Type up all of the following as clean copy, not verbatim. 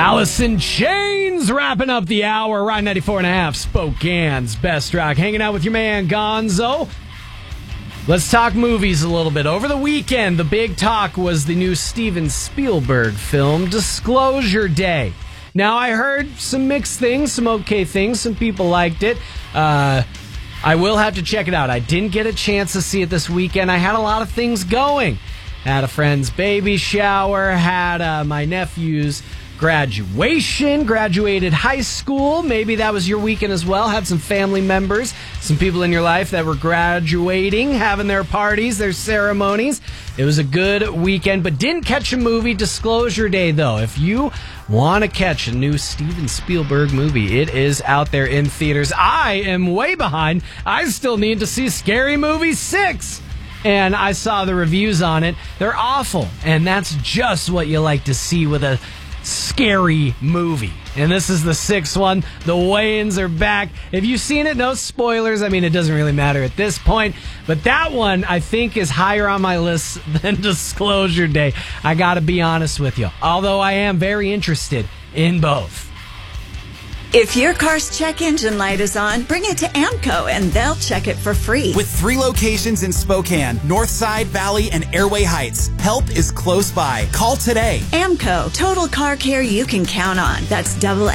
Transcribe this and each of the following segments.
Alice in Chains wrapping up the hour. Ride 94.5, Spokane's best rock. Hanging out with your man Gonzo. Let's talk movies a little bit. Over the weekend, the big talk was the new Steven Spielberg film, Disclosure Day. Now, I heard some mixed things, some okay things. Some people liked it. I will have to check it out. I didn't get a chance to see it this weekend. I had a lot of things going. Had a friend's baby shower, had my nephew's graduated high school. Maybe that was your weekend as well. Had some family members, some people in your life that were graduating, having their parties, their ceremonies. It was a good weekend, but didn't catch a movie. Disclosure Day, though. If you want to catch a new Steven Spielberg movie, it is out there in theaters. I am way behind. I still need to see Scary Movie 6. And I saw the reviews on it. They're awful. And that's just what you like to see with a scary movie. And this is the sixth one. The Wayans are back. If you've seen it, no spoilers. I mean, it doesn't really matter at this point. But that one, I think, is higher on my list than Disclosure Day. I gotta be honest with you. Although I am very interested in both. If your car's check engine light is on, bring it to AAMCO and they'll check it for free. With 3 locations in Spokane, Northside, Valley, and Airway Heights, help is close by. Call today. AAMCO, total car care you can count on. That's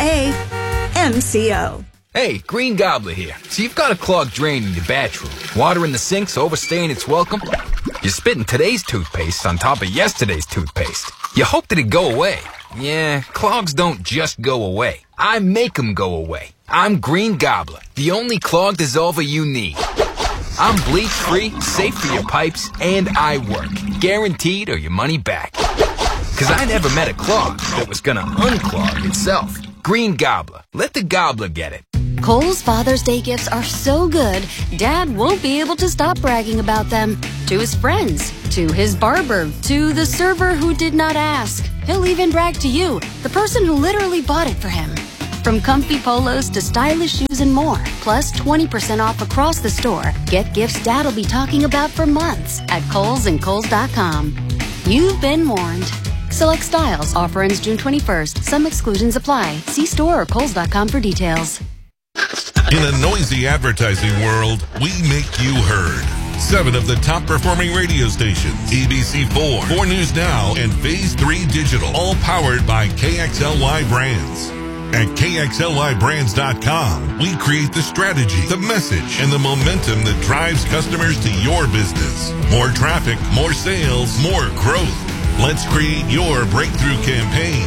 AAMCO. Hey, Green Gobbler here. So you've got a clogged drain in your bathroom. Water in the sink's overstaying its welcome. You're spitting today's toothpaste on top of yesterday's toothpaste. You hope that it go away. Yeah, clogs don't just go away. I make them go away. I'm Green Gobbler, the only clog dissolver you need. I'm bleach-free, safe for your pipes, and I work. Guaranteed or your money back. 'Cause I never met a clog that was gonna unclog itself. Green Gobbler. Let the gobbler get it. Kohl's Father's Day gifts are so good, Dad won't be able to stop bragging about them. To his friends, to his barber, to the server who did not ask. He'll even brag to you, the person who literally bought it for him. From comfy polos to stylish shoes and more, plus 20% off across the store. Get gifts Dad'll be talking about for months at Kohl's and Kohl's.com. You've been warned. Select styles. Offer ends June 21st. Some exclusions apply. See store or Kohl's.com for details. In a noisy advertising world, we make you heard. 7 of the top performing radio stations, ABC4, 4 News Now, and Phase 3 Digital, all powered by KXLY Brands. At KXLYBrands.com, we create the strategy, the message, and the momentum that drives customers to your business. More traffic, more sales, more growth. Let's create your breakthrough campaign.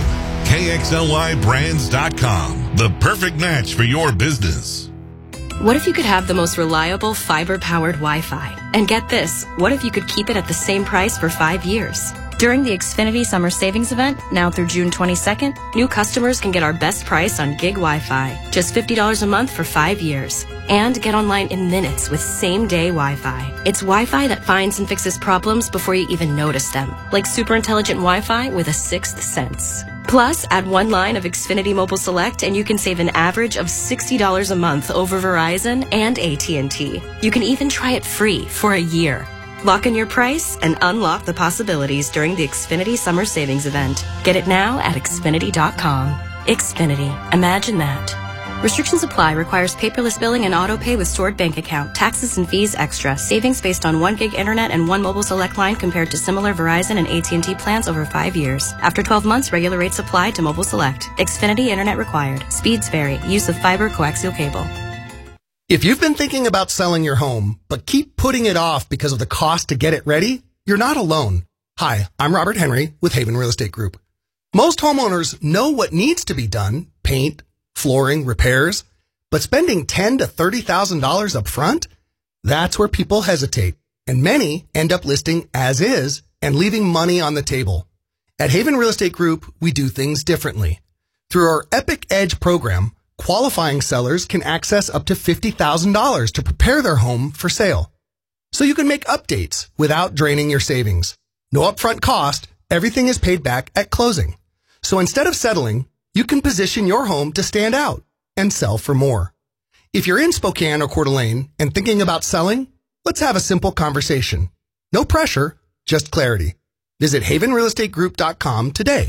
KXLYBrands.com, the perfect match for your business. What if you could have the most reliable fiber-powered Wi-Fi? And get this, what if you could keep it at the same price for 5 years? During the Xfinity Summer Savings Event, now through June 22nd, new customers can get our best price on gig Wi-Fi, just $50 a month for 5 years. And get online in minutes with same-day Wi-Fi. It's Wi-Fi that finds and fixes problems before you even notice them, like super intelligent Wi-Fi with a 6th sense. Plus, add 1 line of Xfinity Mobile Select and you can save an average of $60 a month over Verizon and AT&T. You can even try it free for a year. Lock in your price and unlock the possibilities during the Xfinity Summer Savings Event. Get it now at Xfinity.com. Xfinity. Imagine that. Restrictions apply. Requires paperless billing and auto pay with stored bank account. Taxes and fees extra. Savings based on 1 gig internet and 1 mobile select line compared to similar Verizon and AT&T plans over 5 years. After 12 months, regular rates apply to mobile select. Xfinity internet required. Speeds vary. Use of fiber coaxial cable. If you've been thinking about selling your home, but keep putting it off because of the cost to get it ready, you're not alone. Hi, I'm Robert Henry with Haven Real Estate Group. Most homeowners know what needs to be done, paint, flooring, repairs, but spending $10,000 to $30,000 up front? That's where people hesitate, and many end up listing as is and leaving money on the table. At Haven Real Estate Group, we do things differently. Through our Epic Edge program, qualifying sellers can access up to $50,000 to prepare their home for sale. So you can make updates without draining your savings. No upfront cost, everything is paid back at closing. So instead of settling, you can position your home to stand out and sell for more. If you're in Spokane or Coeur d'Alene and thinking about selling, let's have a simple conversation. No pressure, just clarity. Visit havenrealestategroup.com today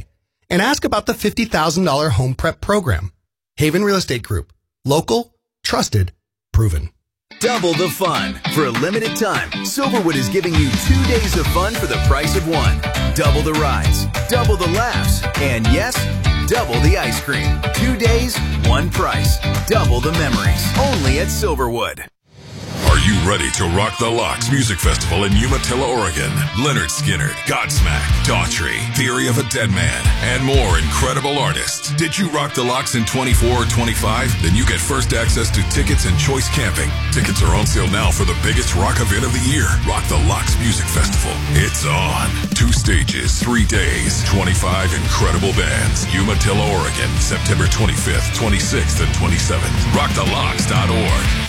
and ask about the $50,000 home prep program. Haven Real Estate Group. Local, trusted, proven. Double the fun. For a limited time, Silverwood is giving you 2 days of fun for the price of one. Double the rides, double the laughs, and yes, double the ice cream. 2 days, one price. Double the memories. Only at Silverwood. Are you ready to rock the Locks Music Festival in Umatilla, Oregon? Leonard Skinner, Godsmack, Daughtry, Theory of a Dead Man, and more incredible artists. Did you rock the Locks in 24 or 25? Then you get first access to tickets and choice camping. Tickets are on sale now for the biggest rock event of the year, Rock the Locks Music Festival. It's on. 2 stages, 3 days, 25 incredible bands. Umatilla, Oregon, September 25th, 26th, and 27th. RockTheLocks.org.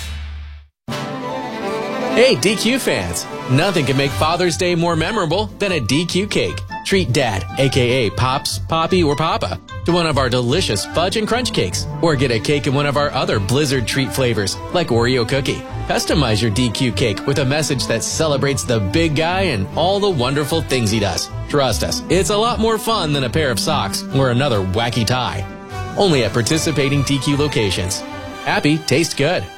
Hey, DQ fans! Nothing can make Father's Day more memorable than a DQ cake. Treat Dad, aka Pops, Poppy, or Papa, to one of our delicious fudge and crunch cakes. Or get a cake in one of our other Blizzard treat flavors, like Oreo cookie. Customize your DQ cake with a message that celebrates the big guy and all the wonderful things he does. Trust us, it's a lot more fun than a pair of socks or another wacky tie. Only at participating DQ locations. Happy tastes good.